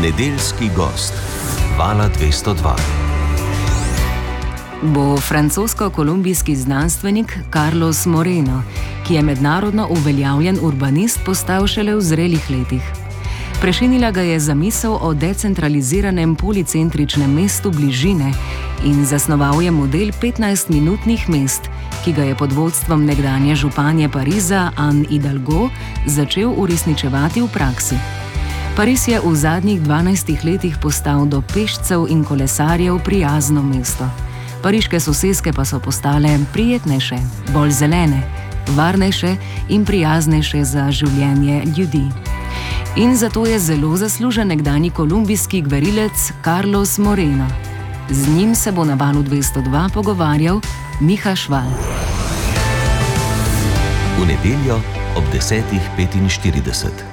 Nedeljski gost Vala 202 bo francosko-kolumbijski znanstvenik Carlos Moreno, ki je mednarodno uveljavljen urbanist, postal šele v zrelih letih. Prešinila ga je zamisel o decentraliziranem policentričnem mestu bližine in zasnoval je model 15-minutnih mest, ki ga je pod vodstvom nekdanje županje Pariza Anne Hidalgo začel uresničevati v praksi. Pariz je v zadnjih 12 letih postal do pešcev in kolesarjev prijazno mesto. Pariške soseske pa so postale prijetnejše, bolj zelene, varnejše in prijaznejše za življenje ljudi. In zato je zelo zaslužen nekdanji kolumbijski gverilec Carlos Moreno. Z njim se bo na Valu 202 pogovarjal Miha Šval. V nedeljo ob 10:45.